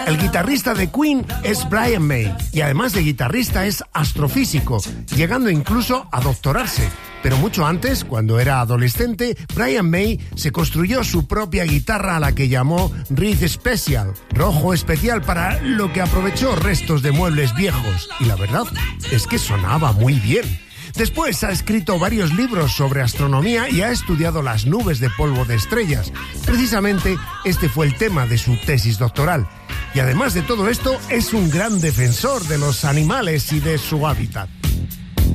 El guitarrista de Queen es Brian May y además de guitarrista es astrofísico, llegando incluso a doctorarse. Pero mucho antes, cuando era adolescente, Brian May se construyó su propia guitarra a la que llamó Red Special, rojo especial, para lo que aprovechó restos de muebles viejos. Y la verdad es que sonaba muy bien. Después ha escrito varios libros sobre astronomía y ha estudiado las nubes de polvo de estrellas. Precisamente este fue el tema de su tesis doctoral. Y además de todo esto, es un gran defensor de los animales y de su hábitat.